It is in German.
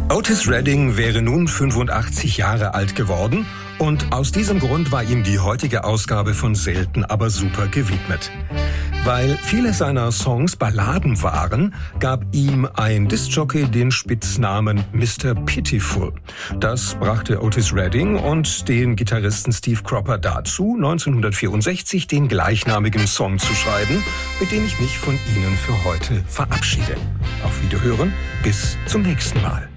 Otis Redding wäre nun 85 Jahre alt geworden und aus diesem Grund war ihm die heutige Ausgabe von Selten aber super gewidmet. Weil viele seiner Songs Balladen waren, gab ihm ein Diskjockey den Spitznamen Mr. Pitiful. Das brachte Otis Redding und den Gitarristen Steve Cropper dazu, 1964 den gleichnamigen Song zu schreiben, mit dem ich mich von Ihnen für heute verabschiede. Auf Wiederhören, bis zum nächsten Mal.